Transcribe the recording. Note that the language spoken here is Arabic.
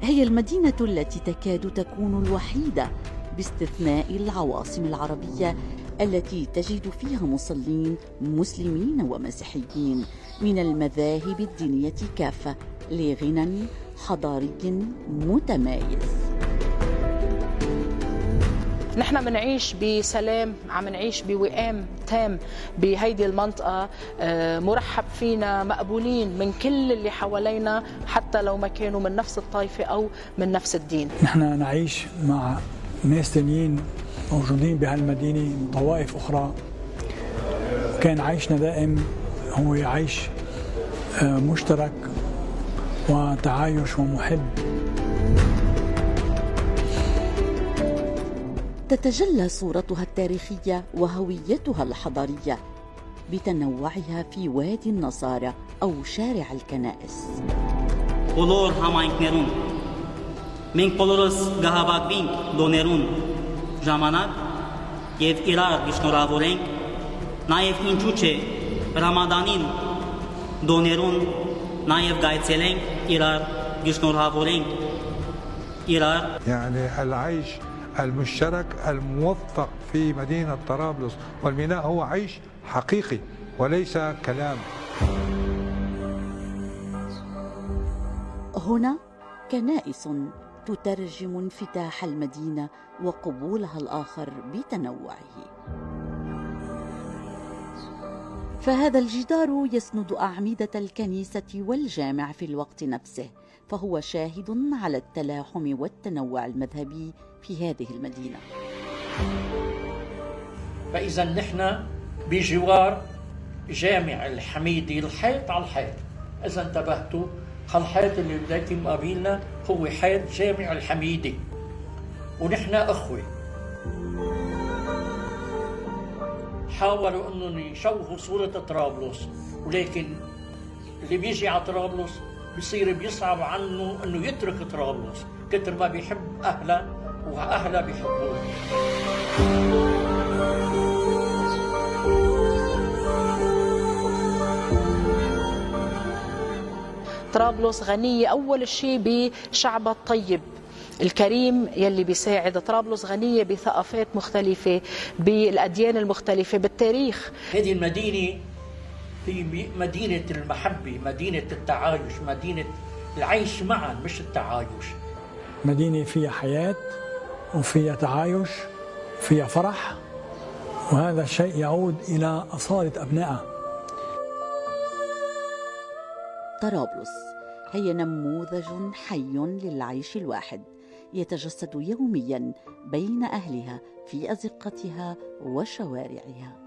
هي المدينة التي تكاد تكون الوحيدة باستثناء العواصم العربية التي تجد فيها مصلين مسلمين ومسيحيين من المذاهب الدينية كافة لغنى حضاري متمايز. نحن منعيش بسلام، عم نعيش بوئام تام بهيدي المنطقة، مرحب فينا، مقبولين من كل اللي حوالينا حتى لو ما كانوا من نفس الطائفة أو من نفس الدين. نحن نعيش مع ناس تانيين موجودين بهالمدينة من طوائف أخرى، كان عيشنا دائم هو عيش مشترك وتعايش ومحب. تتجلى صورتها التاريخية وهويتها الحضارية بتنوعها في وادي النصارى أو شارع الكنائس. Բոլոր համայնքներում մենք բոլորս գահավագվենք դոներուն ժամանակ եւ իրար գշնորհավորենք, նաեւ ինչու՞ չէ Ռամադանին դոներուն նաեւ գայցելենք իրար գշնորհավորենք իրար. يعني العيش المشترك الموثق في مدينة طرابلس والميناء هو عيش حقيقي وليس كلام. هنا كنائس تترجم انفتاح المدينة وقبولها الآخر بتنوعه. فهذا الجدار يسند أعمدة الكنيسة والجامع في الوقت نفسه، فهو شاهد على التلاحم والتنوع المذهبي في هذه المدينة. فإذا نحن بجوار جامع الحميدي، الحيط على الحيط. إذا انتبهتوا، هالحيط اللي بدايتي مقابلنا هو حيط جامع الحميدي، ونحن أخوة. حاولوا أنهم يشوهوا صورة طرابلس، ولكن اللي بيجي على طرابلس بيصير بيصعب عنه أنه يترك طرابلس كتر ما بيحب أهله وأهله بيحبوه. طرابلس غنية أول شيء بشعبها الطيب الكريم يلي بيساعد. طرابلس غنية بثقافات مختلفة، بالأديان المختلفة، بالتاريخ. هذه المدينة هي مدينة المحبة، مدينة التعايش، مدينة العيش معا مش التعايش. مدينة فيها حياة وفيها تعايش، فيها فرح، وهذا الشيء يعود إلى أصالة أبنائها. طرابلس هي نموذج حي للعيش الواحد يتجسد يوميا بين أهلها في أزقتها وشوارعها.